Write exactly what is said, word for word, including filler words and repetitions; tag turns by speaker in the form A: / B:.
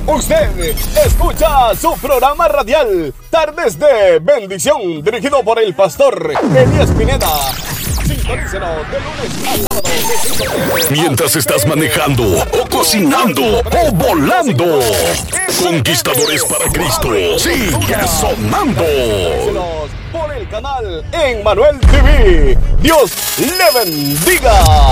A: Usted escucha su programa radial Tardes de Bendición, dirigido por el pastor Elías Pineda. Sintonícelo de lunes a sábado de cinco p m
B: Mientras estás manejando, o cocinando, o volando. Conquistadores para Cristo. Sigue sonando.
A: por el canal Emmanuel T V. Dios le bendiga.